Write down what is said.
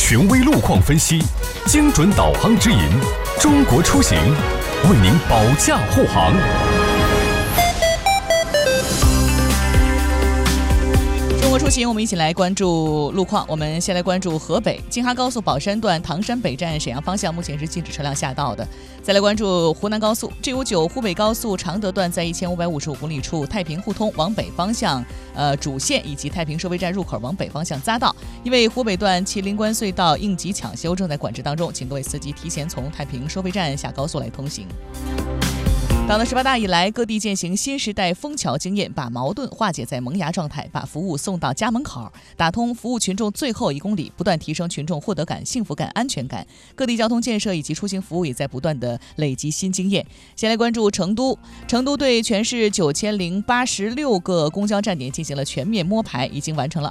权威路况分析，精准导航指引，中国出行为您保驾护航。 中国出行，我们一起来关注路况。我们先来关注河北京哈高速宝山段唐山北站沈阳方向，目前是禁止车辆下道的。再来关注湖南高速 G59 湖北高速常德段，在1555公里处太平互通往北方向主线以及太平收费站入口往北方向匝道，因为湖北段麒麟关隧道应急抢修正在管制当中，请各位司机提前从太平收费站下高速来通行。党的18大以来，各地践行新时代枫桥经验，把矛盾化解在萌芽状态，把服务送到家门口，打通服务群众最后1公里，不断提升群众获得感、幸福感、安全感。各地交通建设以及出行服务也在不断的累积新经验。先来关注成都，成都对全市9086个公交站点进行了全面摸排，已经完成了